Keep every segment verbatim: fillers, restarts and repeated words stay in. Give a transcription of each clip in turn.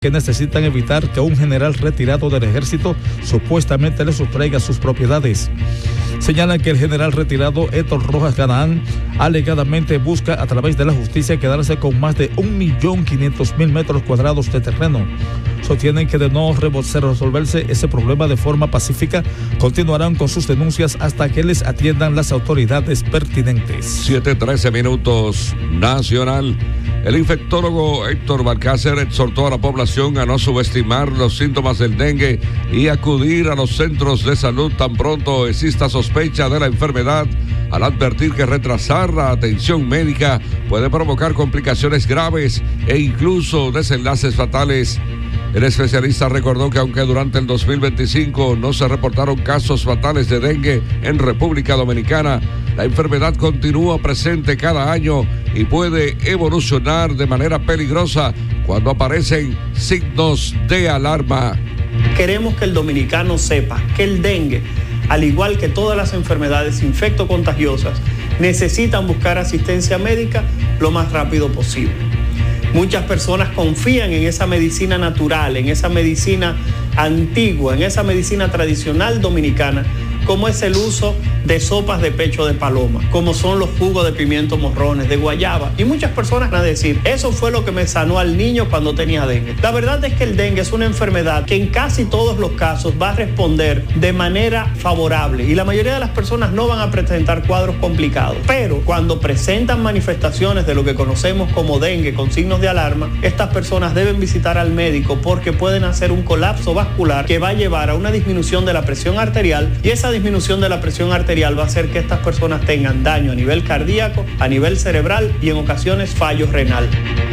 que necesitan evitar que un general retirado del ejército supuestamente les sustraiga sus propiedades. Señalan que el general retirado Héctor Rojas Canaán alegadamente busca a través de la justicia quedarse con más de un millón quinientos mil metros cuadrados de terreno. Sostienen que de no resolverse ese problema de forma pacífica, continuarán con sus denuncias hasta que les atiendan las autoridades pertinentes. siete trece minutos, Nacional. El infectólogo Héctor Balcácer exhortó a la población a no subestimar los síntomas del dengue y acudir a los centros de salud tan pronto exista sospecha de la enfermedad, al advertir que retrasar la atención médica puede provocar complicaciones graves e incluso desenlaces fatales. El especialista recordó que aunque durante el dos mil veinticinco no se reportaron casos fatales de dengue en República Dominicana, la enfermedad continúa presente cada año y puede evolucionar de manera peligrosa cuando aparecen signos de alarma. Queremos que el dominicano sepa que el dengue, al igual que todas las enfermedades infectocontagiosas, necesitan buscar asistencia médica lo más rápido posible. Muchas personas confían en esa medicina natural, en esa medicina antigua, en esa medicina tradicional dominicana, como es el uso de sopas de pecho de paloma, como son los jugos de pimiento morrones, de guayaba. Y muchas personas van a decir, eso fue lo que me sanó al niño cuando tenía dengue. La verdad es que el dengue es una enfermedad que en casi todos los casos va a responder de manera favorable y la mayoría de las personas no van a presentar cuadros complicados. Pero cuando presentan manifestaciones de lo que conocemos como dengue con signos de alarma, estas personas deben visitar al médico porque pueden hacer un colapso vascular que va a llevar a una disminución de la presión arterial, y esa disminución de la presión arterial va a hacer que estas personas tengan daño a nivel cardíaco, a nivel cerebral y en ocasiones fallo renal.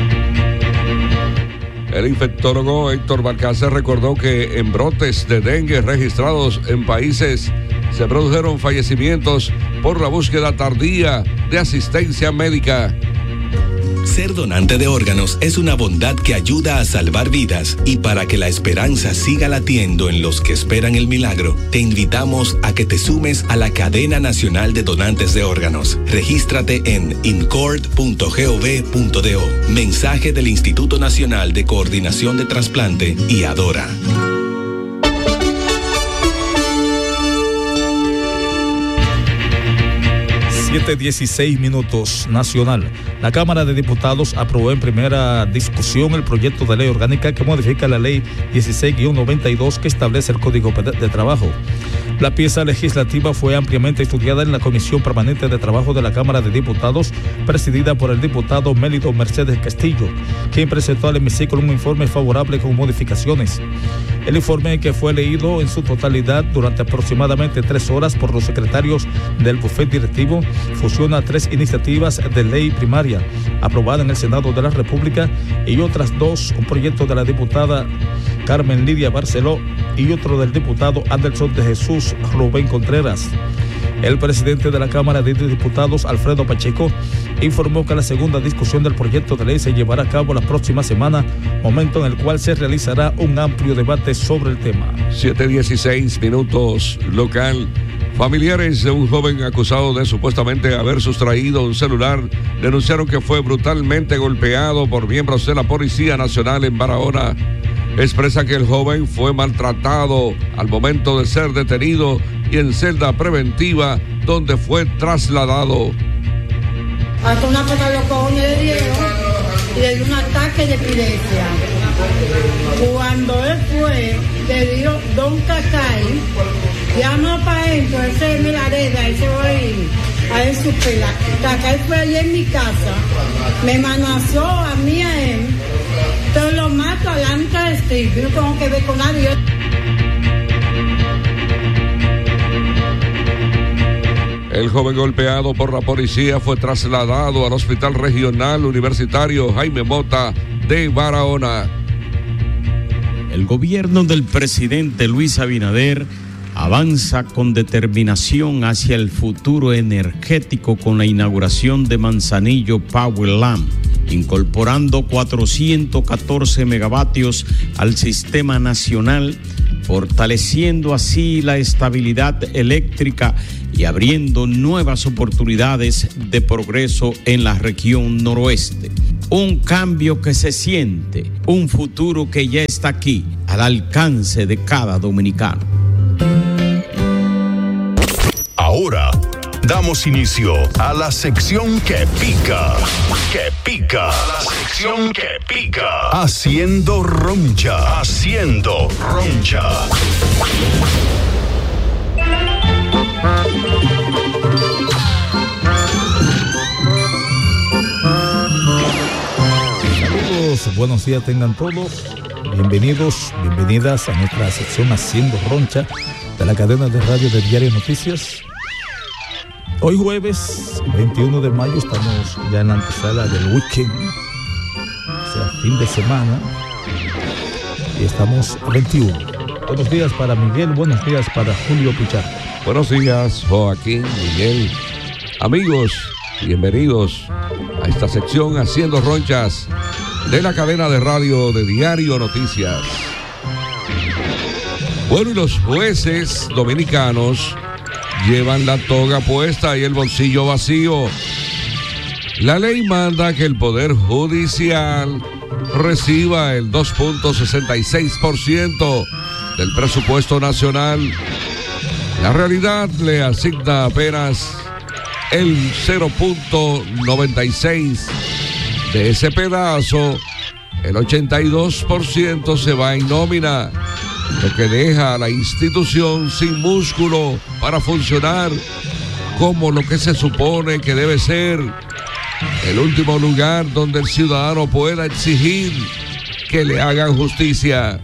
El infectólogo Héctor Balcácer recordó que en brotes de dengue registrados en países se produjeron fallecimientos por la búsqueda tardía de asistencia médica. Ser donante de órganos es una bondad que ayuda a salvar vidas, y para que la esperanza siga latiendo en los que esperan el milagro, te invitamos a que te sumes a la Cadena Nacional de Donantes de Órganos. Regístrate en incord punto gov punto do. Mensaje del Instituto Nacional de Coordinación de Trasplante y Adora. siete dieciséis minutos, Nacional. La Cámara de Diputados aprobó en primera discusión el proyecto de ley orgánica que modifica la ley dieciséis guión noventa y dos que establece el Código de Trabajo. La pieza legislativa fue ampliamente estudiada en la Comisión Permanente de Trabajo de la Cámara de Diputados, presidida por el diputado Mélido Mercedes Castillo, quien presentó al hemiciclo un informe favorable con modificaciones. El informe, que fue leído en su totalidad durante aproximadamente tres horas por los secretarios del bufete directivo, fusiona tres iniciativas de ley primaria aprobada en el Senado de la República y otras dos, un proyecto de la diputada Carmen Lidia Barceló y otro del diputado Anderson de Jesús Rubén Contreras. El presidente de la Cámara de Diputados, Alfredo Pacheco, informó que la segunda discusión del proyecto de ley se llevará a cabo la próxima semana, momento en el cual se realizará un amplio debate sobre el tema. siete dieciséis minutos, local. Familiares de un joven acusado de supuestamente haber sustraído un celular denunciaron que fue brutalmente golpeado por miembros de la Policía Nacional en Barahona. Expresa que el joven fue maltratado al momento de ser detenido y en celda preventiva, donde fue trasladado. Hasta una pata de los cojones le dieron y le dio un ataque de epilepsia. Cuando él fue, le dio Don Cacay, llamó para adentro, él se me la reda, él se va a ir a ver su pela. Cacay fue allí en mi casa, me amenazó a mí a él, entonces lo mato adelante del street, yo no tengo que ver con nadie. El joven golpeado por la policía fue trasladado al Hospital Regional Universitario Jaime Mota de Barahona. El gobierno del presidente Luis Abinader avanza con determinación hacia el futuro energético con la inauguración de Manzanillo Powerland, incorporando cuatrocientos catorce megavatios al sistema nacional, fortaleciendo así la estabilidad eléctrica y abriendo nuevas oportunidades de progreso en la región noroeste. Un cambio que se siente, un futuro que ya está aquí, al alcance de cada dominicano. Ahora damos inicio a la sección que pica, que pica, la sección que pica, haciendo roncha, haciendo roncha. Saludos, buenos días tengan todos. Bienvenidos, bienvenidas a nuestra sección Haciendo Roncha de la cadena de radio de Diario Noticias. Hoy jueves veintiuno de mayo estamos ya en la antesala del weekend, o sea, fin de semana, y estamos a veintiuno. Buenos días para Miguel, buenos días para Julio Pichardo. Buenos días, Joaquín, Miguel. Amigos, bienvenidos a esta sección Haciendo Ronchas de la cadena de radio de Diario Noticias. Bueno, y los jueces dominicanos llevan la toga puesta y el bolsillo vacío. La ley manda que el Poder Judicial reciba el dos punto sesenta y seis por ciento del presupuesto nacional. La realidad le asigna apenas el cero punto noventa y seis por ciento de ese pedazo. El ochenta y dos por ciento se va en nómina, lo que deja a la institución sin músculo para funcionar como lo que se supone que debe ser el último lugar donde el ciudadano pueda exigir que le hagan justicia.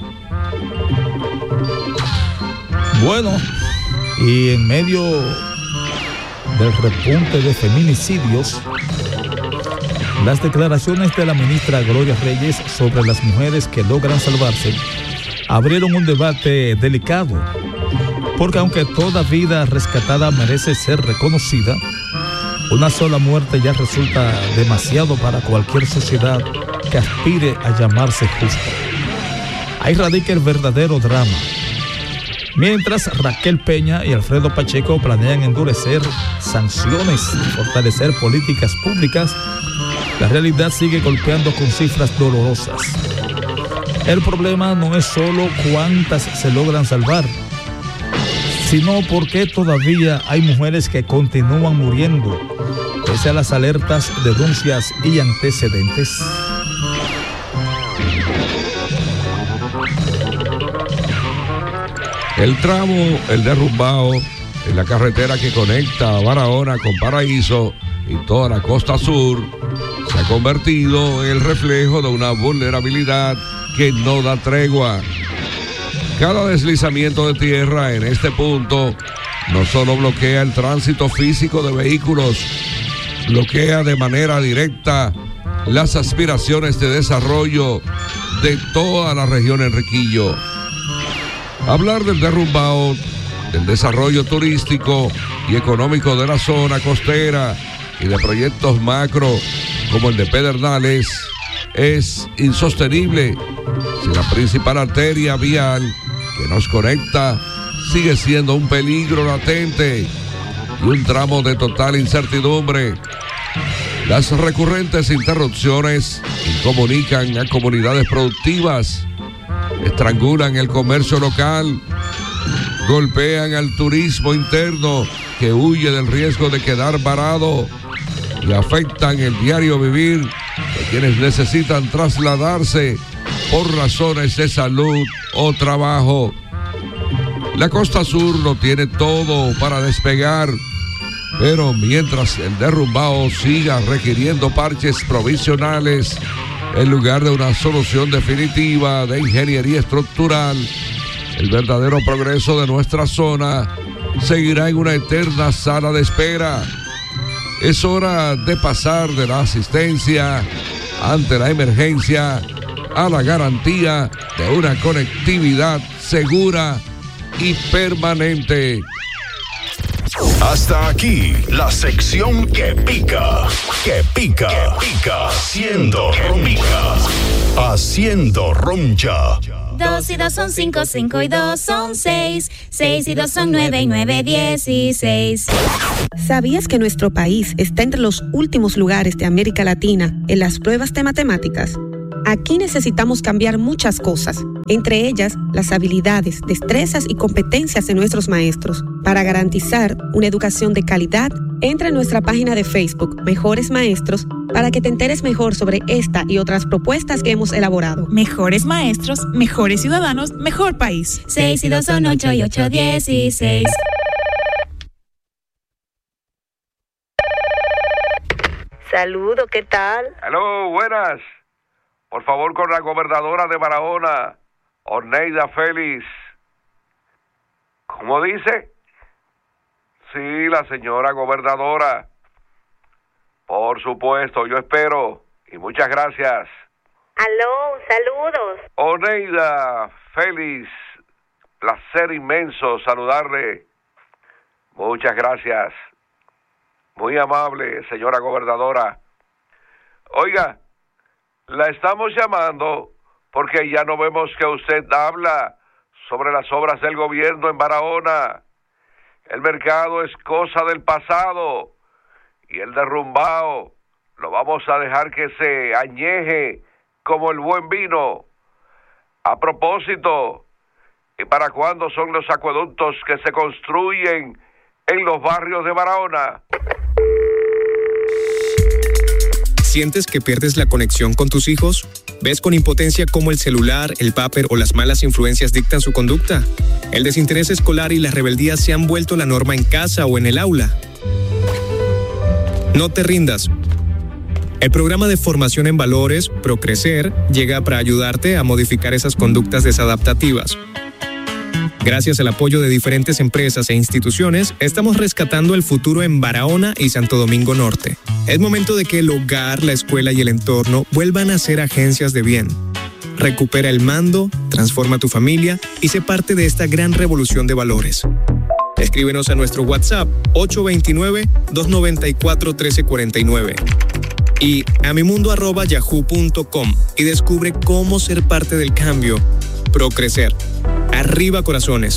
Bueno, y en medio del repunte de feminicidios, las declaraciones de la ministra Gloria Reyes sobre las mujeres que logran salvarse abrieron un debate delicado, porque aunque toda vida rescatada merece ser reconocida, una sola muerte ya resulta demasiado para cualquier sociedad que aspire a llamarse justa. Ahí radica el verdadero drama. Mientras Raquel Peña y Alfredo Pacheco planean endurecer sanciones y fortalecer políticas públicas, la realidad sigue golpeando con cifras dolorosas. El problema no es solo cuántas se logran salvar, sino por qué todavía hay mujeres que continúan muriendo, pese a las alertas, denuncias y antecedentes. El tramo El Derrumbao, en la carretera que conecta a Barahona con Paraíso y toda la costa sur, se ha convertido en el reflejo de una vulnerabilidad que no da tregua. Cada deslizamiento de tierra en este punto no solo bloquea el tránsito físico de vehículos, bloquea de manera directa las aspiraciones de desarrollo de toda la región Enriquillo. Hablar del Derrumbao, del desarrollo turístico y económico de la zona costera y de proyectos macro como el de Pedernales es insostenible si la principal arteria vial que nos conecta sigue siendo un peligro latente y un tramo de total incertidumbre. Las recurrentes interrupciones incomunican a comunidades productivas, estrangulan el comercio local, golpean al turismo interno que huye del riesgo de quedar varado y afectan el diario vivir de quienes necesitan trasladarse por razones de salud o trabajo. La costa sur lo tiene todo para despegar, pero mientras el Derrumbao siga requiriendo parches provisionales en lugar de una solución definitiva de ingeniería estructural, el verdadero progreso de nuestra zona seguirá en una eterna sala de espera. Es hora de pasar de la asistencia ante la emergencia a la garantía de una conectividad segura y permanente. Hasta aquí la sección que pica, que pica, que pica, haciendo roncha. Haciendo Roncha. Dos y dos son cinco, cinco y dos son seis, seis y dos son nueve y nueve dieciséis. ¿Sabías que nuestro país está entre los últimos lugares de América Latina en las pruebas de matemáticas? Aquí necesitamos cambiar muchas cosas, entre ellas las habilidades, destrezas y competencias de nuestros maestros. Para garantizar una educación de calidad, entra en nuestra página de Facebook, Mejores Maestros, para que te enteres mejor sobre esta y otras propuestas que hemos elaborado. Mejores maestros, mejores ciudadanos, mejor país. Seis y dos son ocho y ocho dieciséis. Saludo, ¿qué tal? Aló, buenas. Por favor, con la gobernadora de Barahona, Oneida Félix. ¿Cómo dice? Sí, la señora gobernadora. Por supuesto, yo espero. Y muchas gracias. Aló, saludos. Oneida Félix, placer inmenso saludarle. Muchas gracias. Muy amable, señora gobernadora. Oiga, la estamos llamando porque ya no vemos que usted habla sobre las obras del gobierno en Barahona. El mercado es cosa del pasado y el derrumbado lo vamos a dejar que se añeje como el buen vino. A propósito, ¿y para cuándo son los acueductos que se construyen en los barrios de Barahona? ¿Sientes que pierdes la conexión con tus hijos? ¿Ves con impotencia cómo el celular, el vapor o las malas influencias dictan su conducta? ¿El desinterés escolar y la rebeldía se han vuelto la norma en casa o en el aula? No te rindas. El programa de formación en valores, Procrecer, llega para ayudarte a modificar esas conductas desadaptativas. Gracias al apoyo de diferentes empresas e instituciones, estamos rescatando el futuro en Barahona y Santo Domingo Norte. Es momento de que el hogar, la escuela y el entorno vuelvan a ser agencias de bien. Recupera el mando, transforma tu familia y sé parte de esta gran revolución de valores. Escríbenos a nuestro WhatsApp ocho dos nueve, dos nueve cuatro, uno tres cuatro nueve y a mimundo arroba yahoo punto com y descubre cómo ser parte del cambio. Procrecer. Arriba corazones.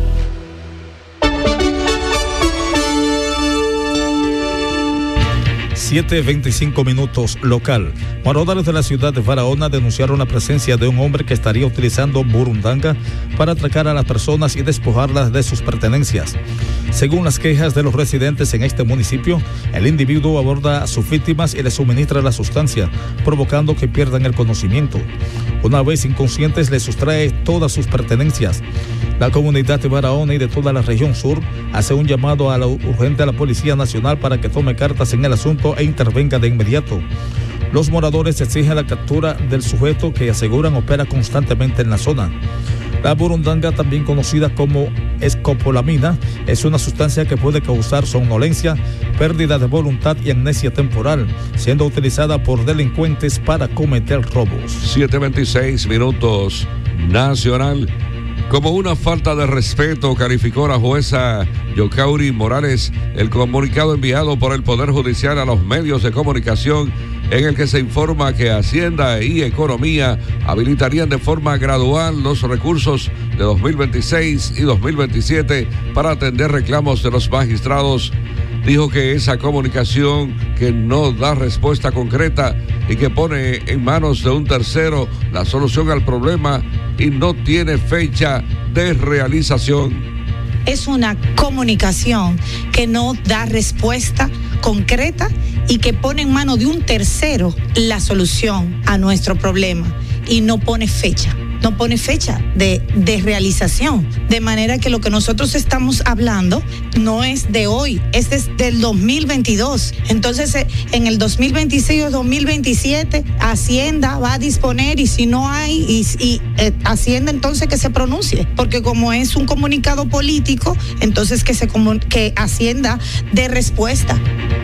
siete veinticinco minutos local. Moradores de la ciudad de Barahona denunciaron la presencia de un hombre que estaría utilizando burundanga para atracar a las personas y despojarlas de sus pertenencias. Según las quejas de los residentes en este municipio, el individuo aborda a sus víctimas y les suministra la sustancia, provocando que pierdan el conocimiento. Una vez inconscientes, les sustrae todas sus pertenencias. La comunidad de Barahona y de toda la región sur hace un llamado a la urgente a la Policía Nacional para que tome cartas en el asunto e intervenga de inmediato. Los moradores exigen la captura del sujeto que aseguran opera constantemente en la zona. La burundanga, también conocida como escopolamina, es una sustancia que puede causar somnolencia, pérdida de voluntad y amnesia temporal, siendo utilizada por delincuentes para cometer robos. siete veintiséis minutos. Nacional. Como una falta de respeto, calificó la jueza Yokauri Morales el comunicado enviado por el Poder Judicial a los medios de comunicación, en el que se informa que Hacienda y Economía habilitarían de forma gradual los recursos de dos mil veintiséis y dos mil veintisiete para atender reclamos de los magistrados. Dijo que esa comunicación, que no da respuesta concreta y que pone en manos de un tercero la solución al problema y no tiene fecha de realización. Es una comunicación que no da respuesta concreta y que pone en manos de un tercero la solución a nuestro problema y no pone fecha. No pone fecha de, de realización, de manera que lo que nosotros estamos hablando no es de hoy, es desde el dos mil veintidós. Entonces, en el dos mil veintiséis o dos mil veintisiete, Hacienda va a disponer, y si no hay, y, y eh, Hacienda entonces que se pronuncie, porque como es un comunicado político, entonces que, se, que Hacienda dé respuesta.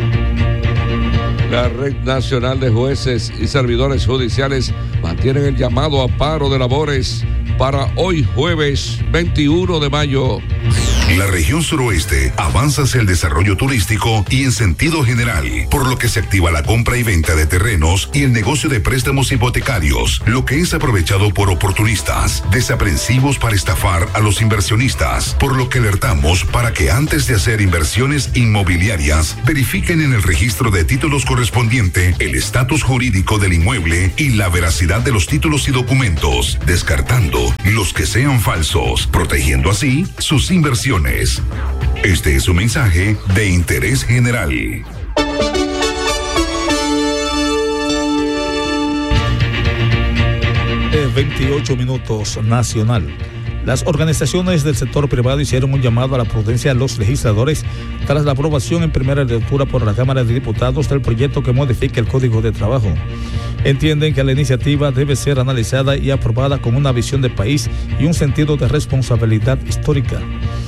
La Red Nacional de Jueces y Servidores Judiciales mantienen el llamado a paro de labores para hoy jueves veintiuno de mayo. La región suroeste avanza hacia el desarrollo turístico y en sentido general, por lo que se activa la compra y venta de terrenos y el negocio de préstamos hipotecarios, lo que es aprovechado por oportunistas, desaprensivos para estafar a los inversionistas, por lo que alertamos para que antes de hacer inversiones inmobiliarias, verifiquen en el registro de títulos correspondiente el estatus jurídico del inmueble y la veracidad de los títulos y documentos, descartando los que sean falsos, protegiendo así sus inversiones. Este es un mensaje de Interés General. veintiocho minutos nacional. Las organizaciones del sector privado hicieron un llamado a la prudencia a los legisladores tras la aprobación en primera lectura por la Cámara de Diputados del proyecto que modifica el Código de Trabajo. Entienden que la iniciativa debe ser analizada y aprobada con una visión de país y un sentido de responsabilidad histórica.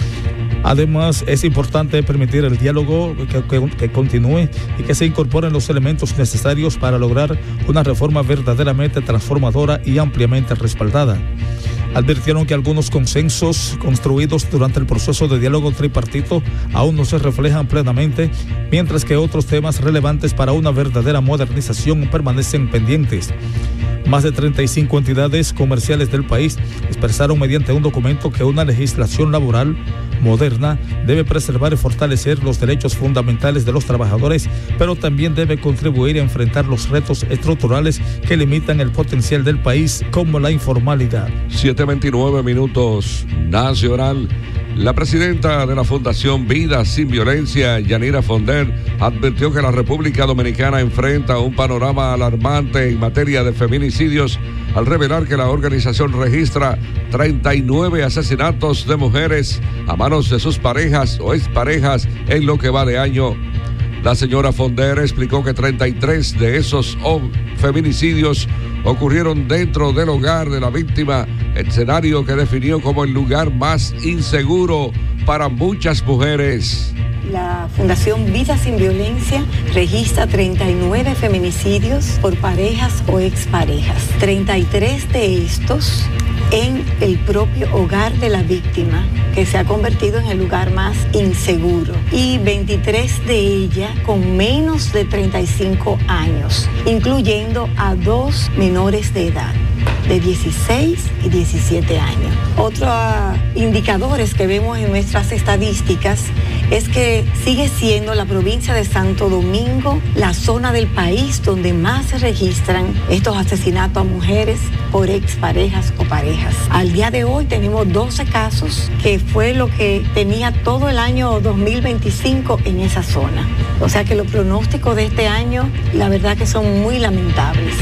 Además, es importante permitir el diálogo que, que, que continúe y que se incorporen los elementos necesarios para lograr una reforma verdaderamente transformadora y ampliamente respaldada. Advirtieron que algunos consensos construidos durante el proceso de diálogo tripartito aún no se reflejan plenamente, mientras que otros temas relevantes para una verdadera modernización permanecen pendientes. Más de treinta y cinco entidades comerciales del país expresaron mediante un documento que una legislación laboral moderna debe preservar y fortalecer los derechos fundamentales de los trabajadores, pero también debe contribuir a enfrentar los retos estructurales que limitan el potencial del país, como la informalidad. siete veintinueve minutos nacional. La presidenta de la Fundación Vida Sin Violencia, Yanira Fonder, advirtió que la República Dominicana enfrenta un panorama alarmante en materia de feminicidios al revelar que la organización registra treinta y nueve asesinatos de mujeres a manos de sus parejas o exparejas en lo que va de año. La señora Fonder explicó que treinta y tres de esos feminicidios ocurrieron dentro del hogar de la víctima, escenario que definió como el lugar más inseguro para muchas mujeres. La Fundación Vida Sin Violencia registra treinta y nueve feminicidios por parejas o exparejas. treinta y tres de estos en el propio hogar de la víctima, que se ha convertido en el lugar más inseguro, y veintitrés de ellas con menos de treinta y cinco años, incluyendo a dos menores de edad, de dieciséis y diecisiete años. Otros indicadores que vemos en nuestras estadísticas es que sigue siendo la provincia de Santo Domingo la zona del país donde más se registran estos asesinatos a mujeres por exparejas o parejas. Al día de hoy tenemos doce casos, que fue lo que tenía todo el año dos mil veinticinco en esa zona. O sea que los pronósticos de este año, la verdad que son muy lamentables.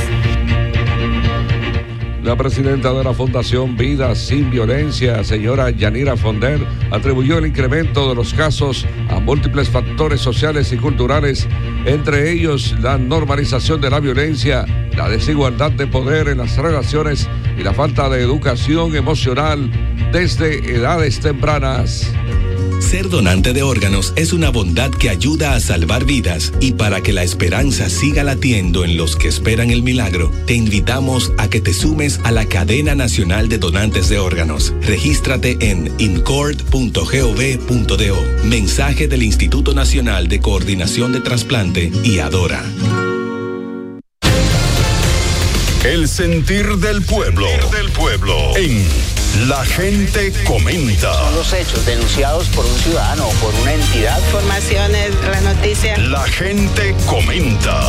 La presidenta de la Fundación Vida Sin Violencia, señora Yanira Fonder, atribuyó el incremento de los casos a múltiples factores sociales y culturales, entre ellos la normalización de la violencia, la desigualdad de poder en las relaciones y la falta de educación emocional desde edades tempranas. Ser donante de órganos es una bondad que ayuda a salvar vidas, y para que la esperanza siga latiendo en los que esperan el milagro, te invitamos a que te sumes a la Cadena Nacional de Donantes de Órganos. Regístrate en incord punto gov punto do. Mensaje del Instituto Nacional de Coordinación de Trasplante y Adora. El sentir del pueblo, del pueblo en La Gente Comenta. Son los hechos denunciados por un ciudadano o por una entidad. Informaciones, las noticias. La Gente Comenta.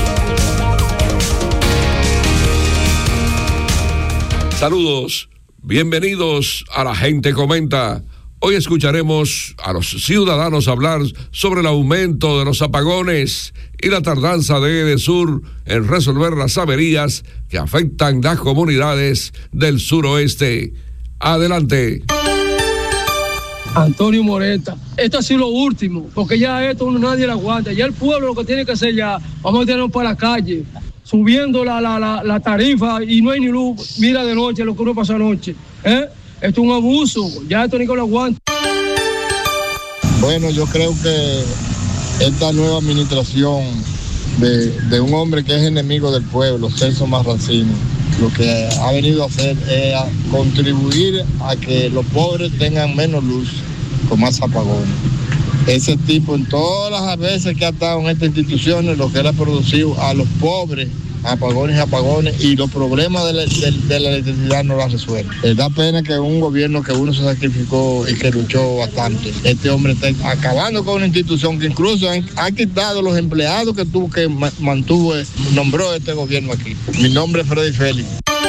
Saludos, bienvenidos a La Gente Comenta. Hoy escucharemos a los ciudadanos hablar sobre el aumento de los apagones y la tardanza de EDESUR en resolver las averías que afectan las comunidades del suroeste. Adelante. Antonio Moreta, esto ha sido lo último, porque ya esto nadie lo aguanta. Ya el pueblo lo que tiene que hacer ya, vamos a tirarnos para la calle, subiendo la, la, la, la tarifa y no hay ni luz. Mira de noche lo que uno pasó anoche, ¿eh? Esto es un abuso, ya esto ni que lo aguanta. Bueno, yo creo que esta nueva administración de, de un hombre que es enemigo del pueblo, Celso Marrancini, lo que ha venido a hacer es a contribuir a que los pobres tengan menos luz con más apagones. Ese tipo en todas las veces que ha estado en estas instituciones, lo que él ha producido a los pobres, apagones y apagones, y los problemas de la, de, de la electricidad no las resuelve. Eh, da pena que un gobierno que uno se sacrificó y que luchó bastante, este hombre está acabando con una institución que incluso han, ha quitado los empleados que tuvo que mantuvo, nombró este gobierno aquí. Mi nombre es Freddy Félix.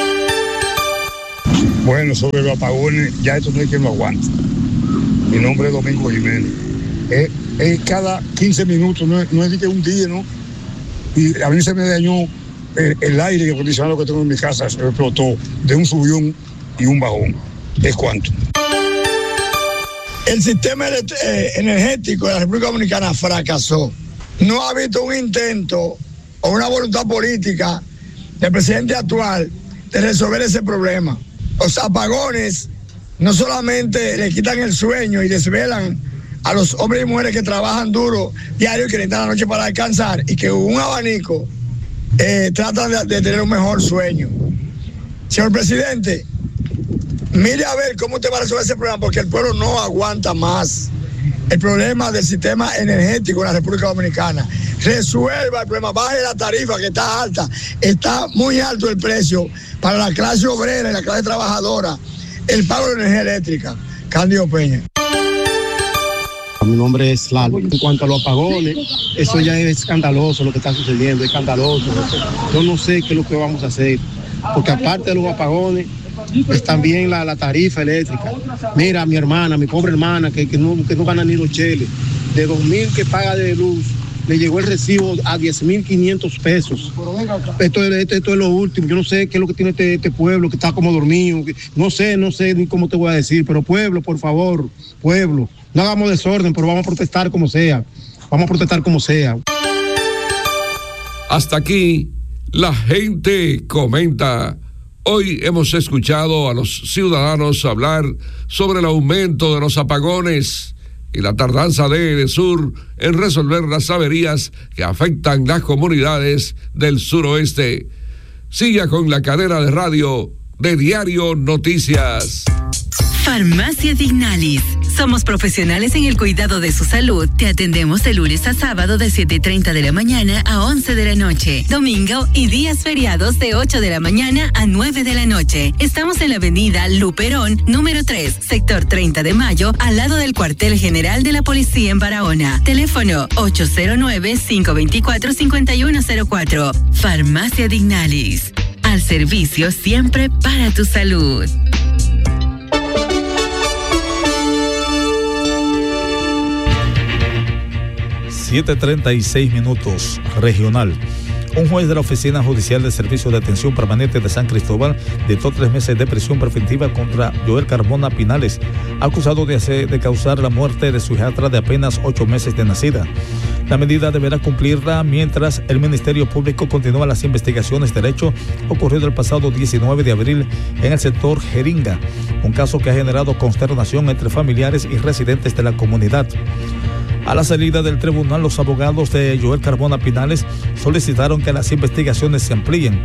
Bueno, sobre los apagones, ya esto no hay quien lo aguante. Mi nombre es Domingo Jiménez. Es, es cada quince minutos, no es, no es de que un día, ¿no? Y a mí se me dañó el, el aire acondicionado que tengo en mi casa, se me explotó de un subión y un bajón. ¿Es cuánto? El sistema energético de la República Dominicana fracasó. No ha habido un intento o una voluntad política del presidente actual de resolver ese problema. Los apagones no solamente le quitan el sueño y desvelan a los hombres y mujeres que trabajan duro diario y que necesitan la noche para descansar y que un abanico eh, tratan de, de tener un mejor sueño. Señor presidente, mire a ver cómo usted va a resolver ese problema, porque el pueblo no aguanta más el problema del sistema energético en la República Dominicana. Resuelva el problema, baje la tarifa que está alta, está muy alto el precio para la clase obrera y la clase trabajadora, el pago de energía eléctrica. Cándido Peña. Mi nombre es Lalo. En cuanto a los apagones, eso ya es escandaloso lo que está sucediendo, es escandaloso. Yo no sé qué es lo que vamos a hacer, porque aparte de los apagones, es también la, la tarifa eléctrica. Mira, mi hermana, mi pobre hermana, que, que, no, que no gana ni los cheles, de dos mil que paga de luz, le llegó el recibo a diez mil quinientos pesos. Esto, esto, esto es lo último. Yo no sé qué es lo que tiene este, este pueblo, que está como dormido. Que, no sé, no sé ni cómo te voy a decir, pero pueblo, por favor, pueblo. No hagamos desorden, pero vamos a protestar como sea. Vamos a protestar como sea. Hasta aquí, la gente comenta. Hoy hemos escuchado a los ciudadanos hablar sobre el aumento de los apagones y la tardanza de EDESUR en resolver las averías que afectan las comunidades del suroeste. Siga con la cadena de radio de Diario Noticias. Farmacia Dignalis. Somos profesionales en el cuidado de su salud. Te atendemos de lunes a sábado de siete y treinta de la mañana a once de la noche. Domingo y días feriados de ocho de la mañana a nueve de la noche. Estamos en la avenida Luperón, número tres, sector treinta de mayo, al lado del cuartel general de la policía en Barahona. Teléfono ocho cero nueve, cinco dos cuatro, cinco uno cero cuatro. Farmacia Dignalis. Al servicio siempre para tu salud. siete treinta y seis minutos, regional. Un juez de la Oficina Judicial de Servicio de Atención Permanente de San Cristóbal dictó tres meses de prisión preventiva contra Joel Carmona Pinales, acusado de, hacer, de causar la muerte de su hijastra de apenas ocho meses de nacida. La medida deberá cumplirla mientras el Ministerio Público continúa las investigaciones del hecho ocurrido el pasado diecinueve de abril en el sector Jeringa, un caso que ha generado consternación entre familiares y residentes de la comunidad. A la salida del tribunal, los abogados de Joel Carmona Pinales solicitaron que las investigaciones se amplíen,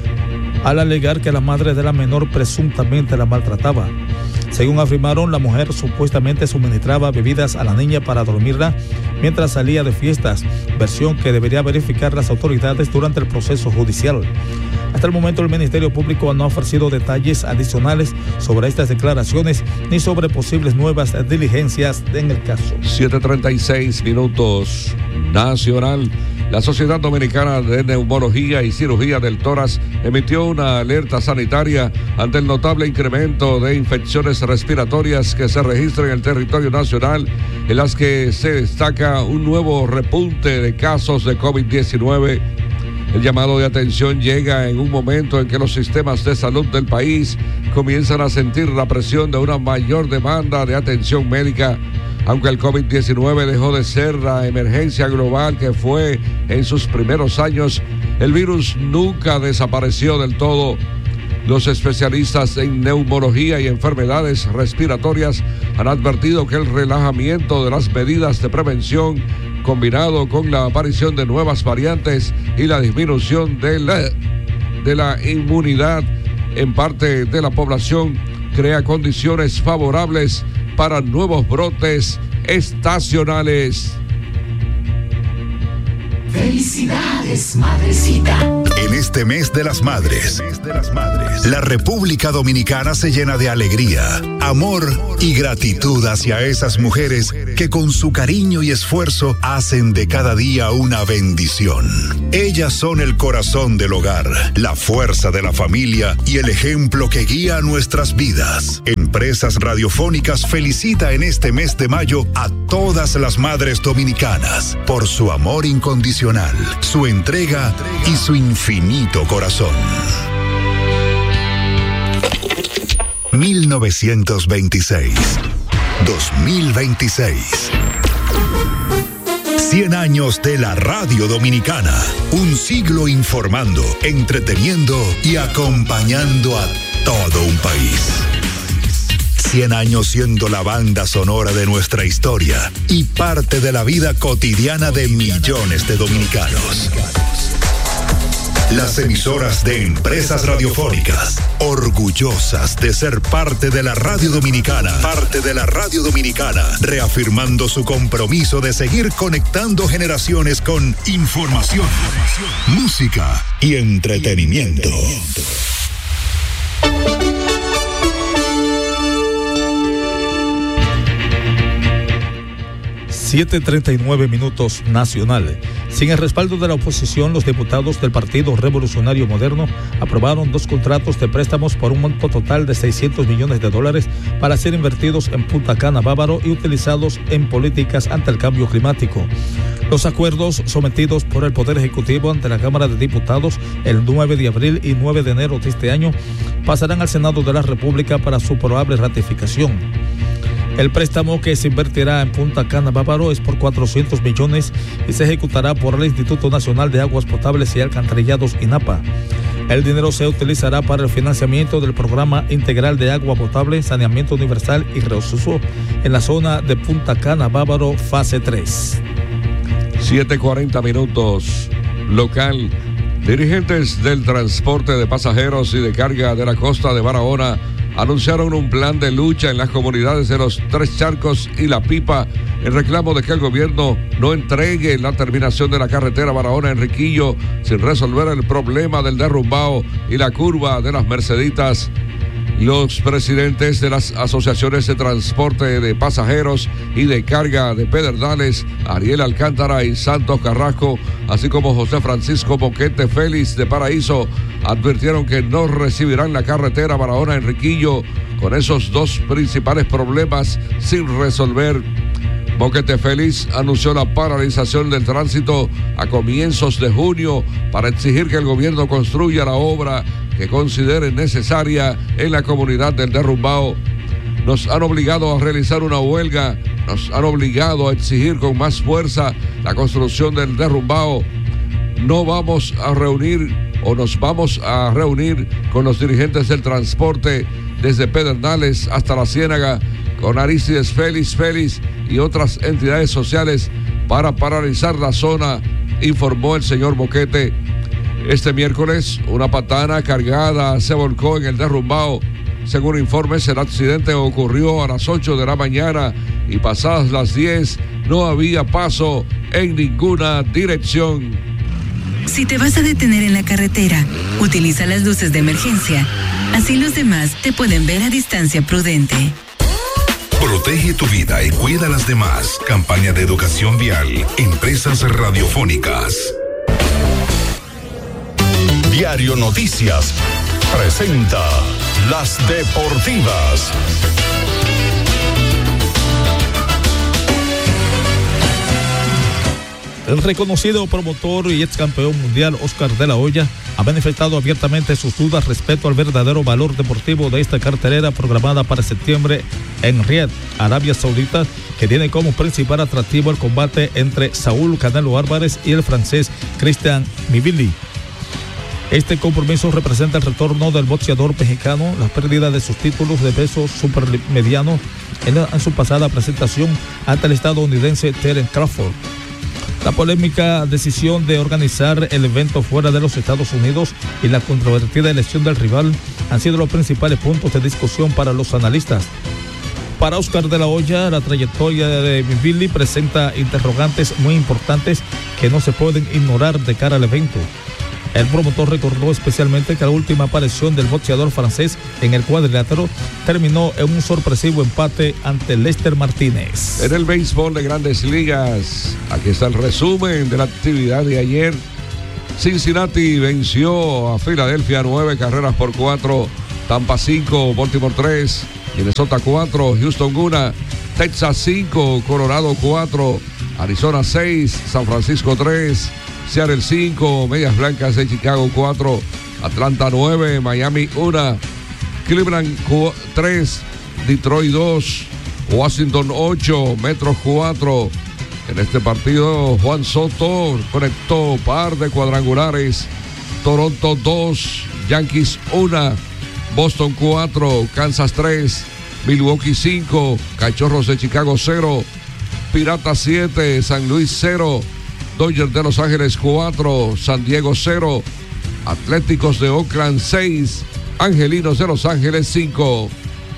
al alegar que la madre de la menor presuntamente la maltrataba. Según afirmaron, la mujer supuestamente suministraba bebidas a la niña para dormirla mientras salía de fiestas, versión que debería verificar las autoridades durante el proceso judicial. Hasta el momento, el Ministerio Público no ha ofrecido detalles adicionales sobre estas declaraciones ni sobre posibles nuevas diligencias en el caso. siete treinta y seis minutos, nacional. La Sociedad Dominicana de Neumología y Cirugía del Tórax emitió una alerta sanitaria ante el notable incremento de infecciones respiratorias que se registra en el territorio nacional, en las que se destaca un nuevo repunte de casos de COVID diecinueve. El llamado de atención llega en un momento en que los sistemas de salud del país comienzan a sentir la presión de una mayor demanda de atención médica. Aunque el COVID diecinueve dejó de ser la emergencia global que fue en sus primeros años, el virus nunca desapareció del todo. Los especialistas en neumología y enfermedades respiratorias han advertido que el relajamiento de las medidas de prevención, combinado con la aparición de nuevas variantes y la disminución de la, de la inmunidad en parte de la población, crea condiciones favorables para nuevos brotes estacionales. Felicidades, madrecita. En este mes de las madres, la República Dominicana se llena de alegría, amor y gratitud hacia esas mujeres que con su cariño y esfuerzo hacen de cada día una bendición. Ellas son el corazón del hogar, la fuerza de la familia y el ejemplo que guía nuestras vidas. Empresas Radiofónicas felicita en este mes de mayo a todas las madres dominicanas por su amor incondicional, su entrega y su infinito corazón. mil novecientos veintiséis, dos mil veintiséis. cien años de la radio dominicana. Un siglo informando, entreteniendo y acompañando a todo un país. cien años siendo la banda sonora de nuestra historia y parte de la vida cotidiana de millones de dominicanos. Las emisoras de Empresas Radiofónicas, orgullosas de ser parte de la radio dominicana, parte de la radio dominicana, reafirmando su compromiso de seguir conectando generaciones con información, música y entretenimiento. siete treinta y nueve minutos nacional. Sin el respaldo de la oposición, los diputados del Partido Revolucionario Moderno aprobaron dos contratos de préstamos por un monto total de seiscientos millones de dólares para ser invertidos en Punta Cana, Bávaro y utilizados en políticas ante el cambio climático. Los acuerdos sometidos por el Poder Ejecutivo ante la Cámara de Diputados el nueve de abril y nueve de enero de este año pasarán al Senado de la República para su probable ratificación. El préstamo que se invertirá en Punta Cana, Bávaro, es por cuatrocientos millones y se ejecutará por el Instituto Nacional de Aguas Potables y Alcantarillados, INAPA. El dinero se utilizará para el financiamiento del Programa Integral de Agua Potable, Saneamiento Universal y Reuso en la zona de Punta Cana, Bávaro, fase tres. siete cuarenta minutos, local. Dirigentes del transporte de pasajeros y de carga de la costa de Barahona anunciaron un plan de lucha en las comunidades de Los Tres Charcos y La Pipa en reclamo de que el gobierno no entregue la terminación de la carretera Barahona-Enriquillo sin resolver el problema del derrumbado y la curva de las Merceditas. Los presidentes de las asociaciones de transporte de pasajeros y de carga de Pedernales, Ariel Alcántara y Santos Carrasco, así como José Francisco Boquete Félix de Paraíso, advirtieron que no recibirán la carretera Barahona-Enriquillo con esos dos principales problemas sin resolver. Boquete Félix anunció la paralización del tránsito a comienzos de junio para exigir que el gobierno construya la obra que considere necesaria en la comunidad del derrumbado. Nos han obligado a realizar una huelga, nos han obligado a exigir con más fuerza la construcción del derrumbado. No vamos a reunir o nos vamos a reunir con los dirigentes del transporte desde Pedernales hasta La Ciénaga, con Arístides Félix Félix y otras entidades sociales para paralizar la zona, informó el señor Boquete. Este miércoles, una patana cargada se volcó en el derrumbado. Según informes, el accidente ocurrió a las ocho de la mañana y pasadas las diez no había paso en ninguna dirección. Si te vas a detener en la carretera, utiliza las luces de emergencia. Así los demás te pueden ver a distancia prudente. Protege tu vida y cuida a las demás. Campaña de educación vial. Empresas Radiofónicas. Diario Noticias presenta Las Deportivas. El reconocido promotor y ex campeón mundial Oscar de la Hoya ha manifestado abiertamente sus dudas respecto al verdadero valor deportivo de esta cartelera programada para septiembre en Riad, Arabia Saudita, que tiene como principal atractivo el combate entre Saúl Canelo Álvarez y el francés Christian Mivili. Este compromiso representa el retorno del boxeador mexicano, la pérdida de sus títulos de peso supermediano en, en su pasada presentación ante el estadounidense Terence Crawford. La polémica decisión de organizar el evento fuera de los Estados Unidos y la controvertida elección del rival han sido los principales puntos de discusión para los analistas. Para Oscar de la Hoya, la trayectoria de Billy presenta interrogantes muy importantes que no se pueden ignorar de cara al evento. El promotor recordó especialmente que la última aparición del boxeador francés en el cuadrilátero terminó en un sorpresivo empate ante Lester Martínez. En el béisbol de Grandes Ligas, aquí está el resumen de la actividad de ayer. Cincinnati venció a Filadelfia nueve carreras por cuatro, Tampa cinco, Baltimore tres, Minnesota cuatro, Houston uno, Texas cinco, Colorado cuatro, Arizona seis, San Francisco tres, Seattle cinco, Medias Blancas de Chicago cuatro, Atlanta nueve, Miami uno, Cleveland tres, Detroit dos, Washington ocho, Metro cuatro. En este partido Juan Soto conectó par de cuadrangulares. Toronto dos, Yankees uno, Boston cuatro, Kansas tres, Milwaukee cinco, Cachorros de Chicago cero, Piratas siete, San Luis cero, Dodgers de Los Ángeles cuatro, San Diego cero, Atléticos de Oakland seis, Angelinos de Los Ángeles cinco.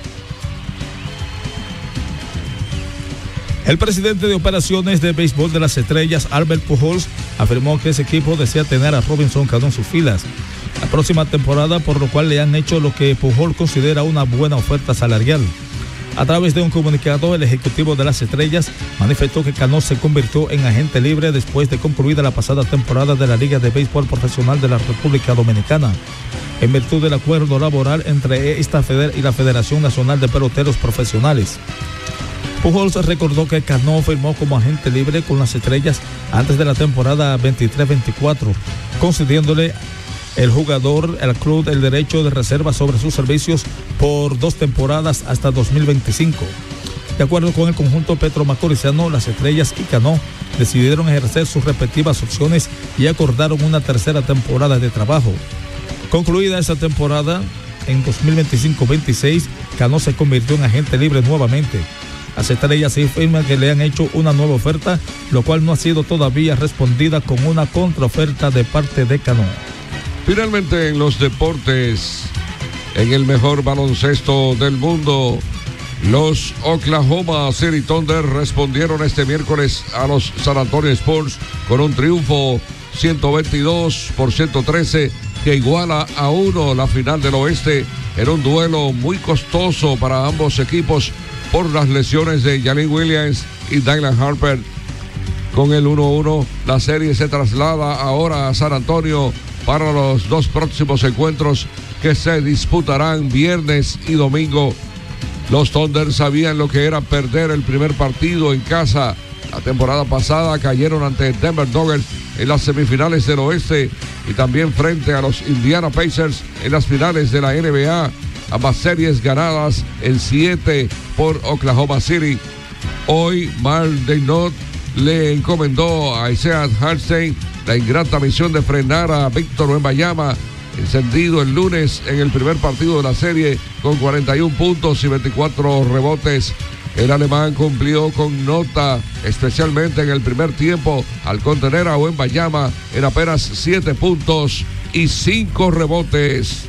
El presidente de operaciones de béisbol de las Estrellas, Albert Pujols, afirmó que ese equipo desea tener a Robinson Cano en sus filas la próxima temporada, por lo cual le han hecho lo que Pujols considera una buena oferta salarial. A través de un comunicado, el ejecutivo de las Estrellas manifestó que Cano se convirtió en agente libre después de concluida la pasada temporada de la Liga de Béisbol Profesional de la República Dominicana, en virtud del acuerdo laboral entre esta feder y la Federación Nacional de Peloteros Profesionales. Pujols recordó que Cano firmó como agente libre con las Estrellas antes de la temporada veintitrés veinticuatro, concediéndole el jugador al club el derecho de reserva sobre sus servicios por dos temporadas hasta dos mil veinticinco. De acuerdo con el conjunto Petro Macorizano, las Estrellas y Cano decidieron ejercer sus respectivas opciones y acordaron una tercera temporada de trabajo. Concluida esa temporada, en dos mil veinticinco veintiséis, Cano se convirtió en agente libre nuevamente. Las Estrellas se afirman que le han hecho una nueva oferta, lo cual no ha sido todavía respondida con una contraoferta de parte de Cano. Finalmente, en los deportes, en el mejor baloncesto del mundo, los Oklahoma City Thunder respondieron este miércoles a los San Antonio Spurs con un triunfo ciento veintidós por ciento trece que iguala a uno la final del oeste en un duelo muy costoso para ambos equipos por las lesiones de Jalen Williams y Dylan Harper. Con el uno uno, la serie se traslada ahora a San Antonio para los dos próximos encuentros que se disputarán viernes y domingo. Los Thunder sabían lo que era perder el primer partido en casa. La temporada pasada cayeron ante Denver Nuggets en las semifinales del oeste y también frente a los Indiana Pacers en las finales de la N B A. Ambas series ganadas en siete por Oklahoma City. Hoy, Mark Daigneault le encomendó a Isaiah Hartenstein la ingrata misión de frenar a Víctor Wembanyama, encendido el lunes en el primer partido de la serie con cuarenta y un puntos y veinticuatro rebotes. El alemán cumplió con nota, especialmente en el primer tiempo, al contener a Wembanyama en apenas siete puntos y cinco rebotes.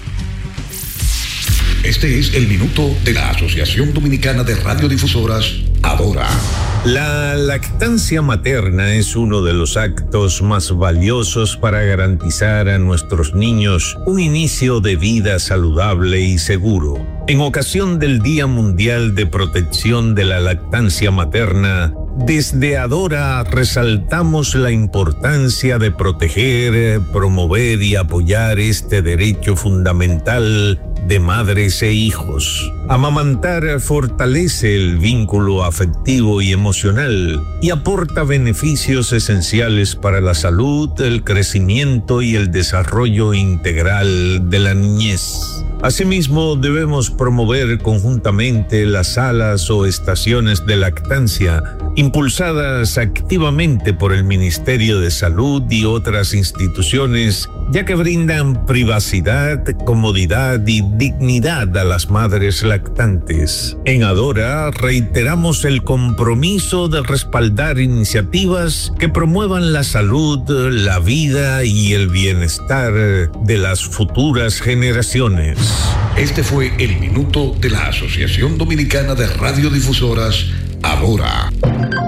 Este es el minuto de la Asociación Dominicana de Radiodifusoras, Adora. La lactancia materna es uno de los actos más valiosos para garantizar a nuestros niños un inicio de vida saludable y seguro. En ocasión del Día Mundial de Protección de la Lactancia Materna, desde Adora resaltamos la importancia de proteger, promover y apoyar este derecho fundamental de madres e hijos. Amamantar fortalece el vínculo afectivo y emocional y aporta beneficios esenciales para la salud, el crecimiento y el desarrollo integral de la niñez. Asimismo, debemos promover conjuntamente las salas o estaciones de lactancia, impulsadas activamente por el Ministerio de Salud y otras instituciones, ya que brindan privacidad, comodidad y dignidad a las madres lactantes. En Adora reiteramos el compromiso de respaldar iniciativas que promuevan la salud, la vida y el bienestar de las futuras generaciones. Este fue el minuto de la Asociación Dominicana de Radiodifusoras, Ahora.